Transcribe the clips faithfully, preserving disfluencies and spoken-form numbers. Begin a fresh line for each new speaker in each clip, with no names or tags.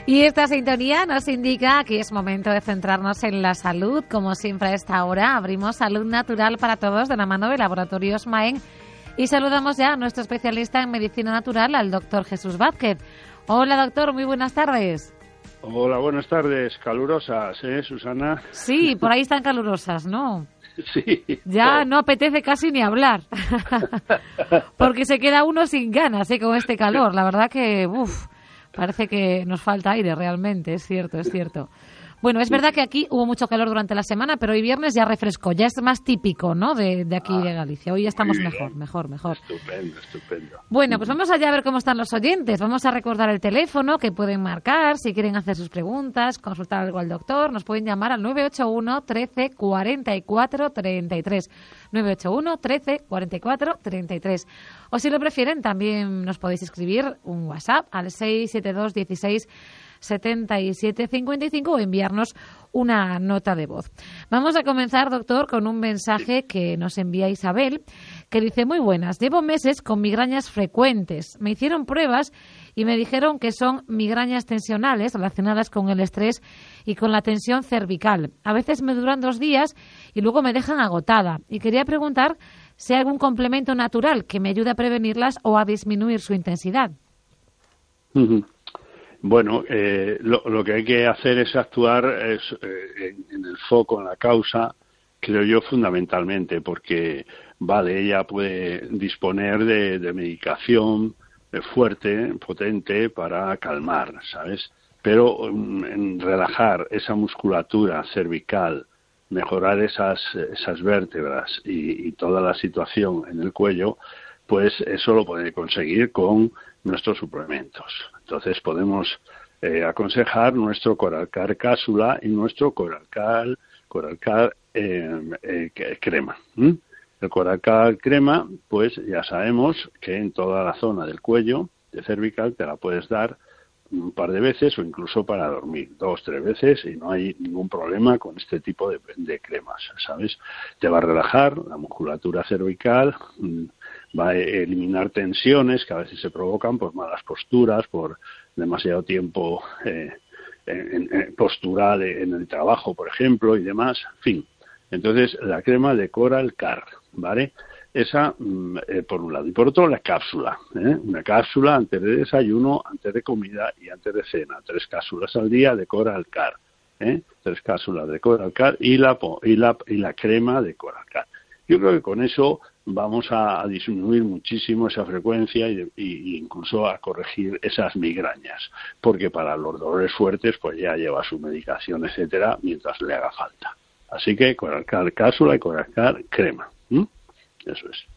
Y esta sintonía nos indica que es momento de centrarnos en la salud. Como siempre a esta hora abrimos Salud Natural para Todos de la mano de Laboratorios Maen y saludamos ya a nuestro especialista en medicina natural, al doctor Jesús Vázquez. Hola doctor, muy buenas tardes.
Hola, buenas tardes. Calurosas, ¿eh, Susana?
Sí, por ahí están calurosas, ¿no?
Sí.
Ya no apetece casi ni hablar, porque se queda uno sin ganas, ¿eh? Con este calor. La verdad que, uff, parece que nos falta aire realmente, es cierto, es cierto. Bueno, es verdad que aquí hubo mucho calor durante la semana, pero hoy viernes ya refrescó, ya es más típico, ¿no?, de, de aquí ah, de Galicia. Hoy ya estamos mejor, mejor, mejor.
Estupendo, estupendo.
Bueno, pues vamos allá a ver cómo están los oyentes. Vamos a recordar el teléfono que pueden marcar si quieren hacer sus preguntas, consultar algo al doctor. Nos pueden llamar al nueve ocho uno, trece, cuarenta y cuatro, treinta y tres. nueve ocho uno, trece, cuarenta y cuatro, treinta y tres. O si lo prefieren, también nos podéis escribir un WhatsApp al seis siete dos, dieciséis, setenta y siete, cincuenta y cinco o enviarnos una nota de voz. Vamos a comenzar, doctor, con un mensaje que nos envía Isabel, que dice: muy buenas, llevo meses con migrañas frecuentes. Me hicieron pruebas y me dijeron que son migrañas tensionales relacionadas con el estrés y con la tensión cervical. A veces me duran dos días y luego me dejan agotada. Y quería preguntar si hay algún complemento natural que me ayude a prevenirlas o a disminuir su intensidad.
Uh-huh. Bueno, eh, lo, lo que hay que hacer es actuar es, eh, en, en el foco, en la causa, creo yo, fundamentalmente, porque, vale, ella puede disponer de, de medicación de fuerte, potente, para calmar, ¿sabes? Pero en relajar esa musculatura cervical, mejorar esas, esas vértebras y, y toda la situación en el cuello, pues eso lo puede conseguir con nuestros suplementos. Entonces podemos eh, aconsejar nuestro Coralcar cápsula y nuestro Coralcar, Coralcar eh, eh, crema. ¿Mm? El Coralcar crema, pues ya sabemos que en toda la zona del cuello, de cervical, te la puedes dar un par de veces o incluso para dormir, dos, tres veces, y no hay ningún problema con este tipo de, de cremas, ¿sabes? Te va a relajar la musculatura cervical, va a eliminar tensiones que a veces se provocan por malas posturas, por demasiado tiempo eh, en, en, postural en el trabajo, por ejemplo, y demás, en fin. Entonces, la crema de Coralcar, ¿vale? Esa, eh, por un lado. Y por otro, la cápsula, ¿eh? Una cápsula antes de desayuno, antes de comida y antes de cena. Tres cápsulas al día de Coralcar, ¿eh? Tres cápsulas de Coralcar y la, y la, y la crema de Coralcar. Yo creo que con eso vamos a, a disminuir muchísimo esa frecuencia y, y, y incluso a corregir esas migrañas. Porque para los dolores fuertes, pues ya lleva su medicación, etcétera, mientras le haga falta. Así que Coralcar cápsula y Coralcar crema. ¿Mm? Eso es.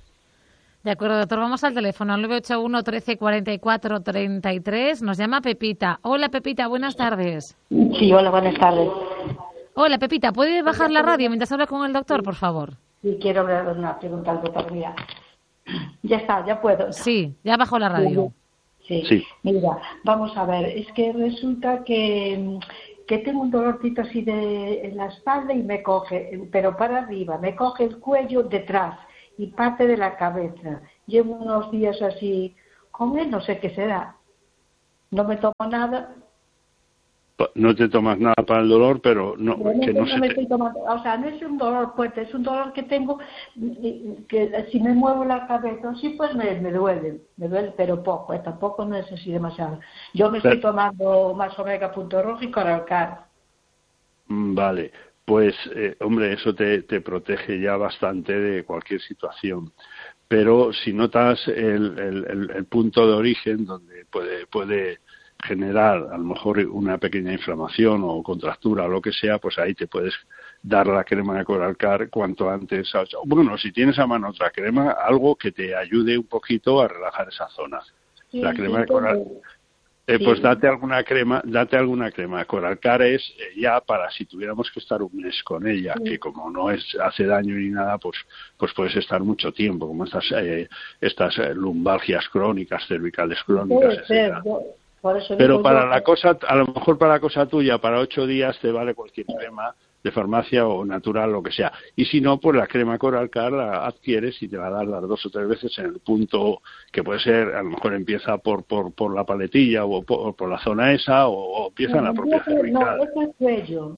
De acuerdo, doctor. Vamos al teléfono, al nueve ocho uno, trece, cuarenta y cuatro, treinta y tres. Nos llama Pepita. Hola, Pepita, buenas tardes.
Sí, hola, buenas tardes.
Hola, Pepita, ¿puede bajar la radio mientras habla con el doctor, por favor?
Sí, quiero ver una pregunta al doctor. Mira, ya está, ya puedo.
Sí, ya bajó la radio.
Sí, sí. Mira, vamos a ver, es que resulta que... que tengo un dolorcito así de, en la espalda y me coge, pero para arriba, me coge el cuello detrás y parte de la cabeza. Llevo unos días así con él, no sé qué será. No me tomo nada.
No te tomas nada para el dolor, pero no,
no
que no,
no
se
me
te...
estoy tomando, o sea, no es un dolor fuerte, es un dolor que tengo, que si me muevo la cabeza así, pues me, me duele, me duele, pero poco, ¿eh? Tampoco no es así demasiado. Yo me pero... estoy tomando más omega punto rojo y Coralcar.
Vale, pues, eh, hombre, eso te, te protege ya bastante de cualquier situación. Pero si notas el, el, el, el punto de origen donde puede... puede generar a lo mejor una pequeña inflamación o contractura o lo que sea, pues ahí te puedes dar la crema de Coralcar cuanto antes. Bueno, si tienes a mano otra crema, algo que te ayude un poquito a relajar esa zona. Sí, la crema sí, de Coralcar, eh, sí. Pues date alguna crema, date alguna crema. Coralcar es eh, ya para si tuviéramos que estar un mes con ella, sí. Que como no es hace daño ni nada, pues pues puedes estar mucho tiempo, como estas eh, estas eh, lumbalgias crónicas, cervicales crónicas, sí, etcétera. Sí,
Por eso
Pero para
yo,
la cosa, a lo mejor para la cosa tuya, para ocho días te vale cualquier crema, de farmacia o natural, lo que sea. Y si no, pues la crema Coralcar la adquieres y te la das las dos o tres veces en el punto que puede ser, a lo mejor empieza por por, por la paletilla o por, por la zona esa o, o empieza en la propia cervical.
No, es el cuello.